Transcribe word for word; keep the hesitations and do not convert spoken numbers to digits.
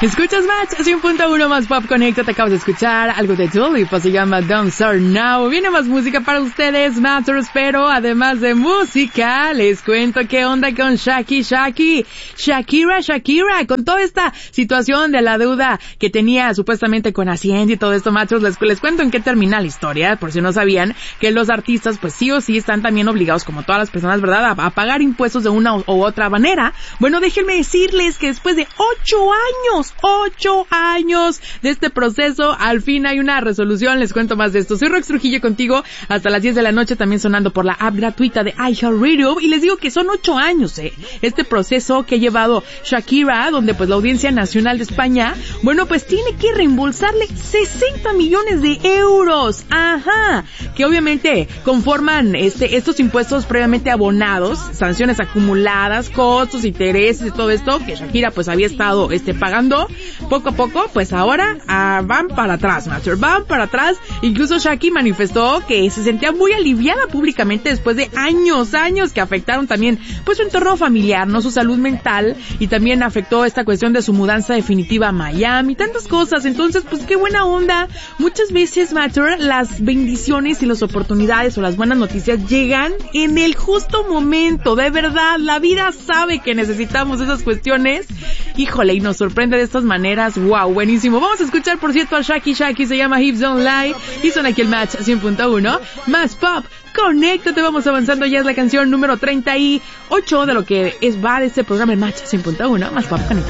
Escuchas Match cien punto uno más Pop Connecta. Te acabas de escuchar algo de Dua Lipa, se llama Don't Start Now. Viene más música para ustedes, Matters, pero además de música, les cuento qué onda con Shaki Shaki. Shakira, Shakira, con toda esta situación de la deuda que tenía supuestamente con Hacienda y todo esto, Matters, les, les cuento en qué termina la historia, por si no sabían, que los artistas pues sí o sí están también obligados, como todas las personas, ¿verdad?, a, a pagar impuestos de una u otra manera. Bueno, déjenme decirles que después de ocho años, Ocho años de este proceso, al fin hay una resolución. Les cuento más de esto. Soy Rox Trujillo contigo hasta las diez de la noche, también sonando por la app gratuita de iHeartRadio. Y les digo que son ocho años, eh, este proceso que ha llevado Shakira, donde pues la Audiencia Nacional de España, bueno, pues tiene que reembolsarle sesenta millones de euros. Ajá. Que obviamente conforman este, estos impuestos previamente abonados, sanciones acumuladas, costos, intereses y todo esto que Shakira pues había estado este pagando poco a poco. Pues ahora ah, van para atrás, Master, van para atrás. Incluso Shaki manifestó que se sentía muy aliviada públicamente después de años, años que afectaron también pues su entorno familiar, no su salud mental, y también afectó esta cuestión de su mudanza definitiva a Miami, tantas cosas. Entonces, pues qué buena onda. Muchas veces, Master, las bendiciones y las oportunidades o las buenas noticias llegan en el justo momento. De verdad, la vida sabe que necesitamos esas cuestiones. Híjole, y nos sorprende de estas maneras. Wow, buenísimo. Vamos a escuchar, por cierto, a Shaki Shaki, se llama Hips Don't Lie, y son aquí el Match cien punto uno más Pop. Conéctate, vamos avanzando, ya es la canción número treinta y ocho de lo que es va de este programa, el Match cien punto uno más Pop Connecta.